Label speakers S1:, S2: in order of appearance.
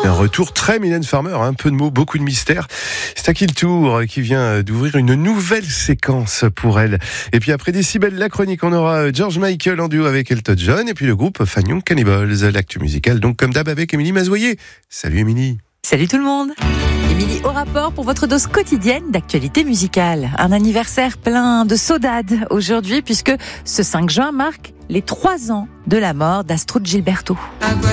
S1: Un retour très Mylène Farmer, un peu de mots, beaucoup de mystères. C'est à qui le tour qui vient d'ouvrir une nouvelle séquence pour elle. Et puis après Décibel, la chronique, on aura George Michael en duo avec Elton John et puis le groupe Fanion Young Cannibals. L'actu musical, donc comme d'hab avec Émilie Mazoyer. Salut Émilie.
S2: Salut tout le monde. Émilie au rapport pour votre dose quotidienne d'actualité musicale. Un anniversaire plein de saudades aujourd'hui puisque ce 5 juin marque les 3 ans de la mort d'Astrud Gilberto.